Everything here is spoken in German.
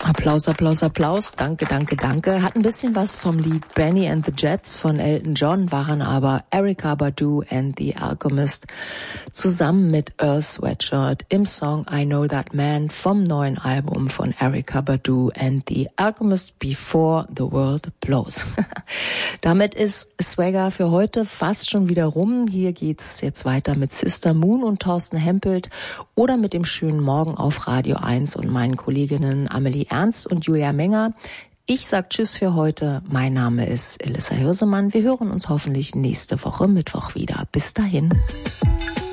Applaus, Applaus, Applaus. Danke, danke, danke. Hat ein bisschen was vom Lied Benny and the Jets von Elton John, waren aber Erykah Badu and the Alchemist zusammen mit Earl Sweatshirt im Song I Know That Man vom neuen Album von Erykah Badu and the Alchemist Before the World Blows. Damit ist Swagger für heute fast schon wieder rum. Hier geht's jetzt weiter mit Sister Moon und Thorsten Hempelt oder mit dem schönen Morgen auf Radio 1 und meinen Kolleginnen Amelie Ernst und Julia Menger. Ich sag Tschüss für heute. Mein Name ist Elissa Hirsemann. Wir hören uns hoffentlich nächste Woche Mittwoch wieder. Bis dahin.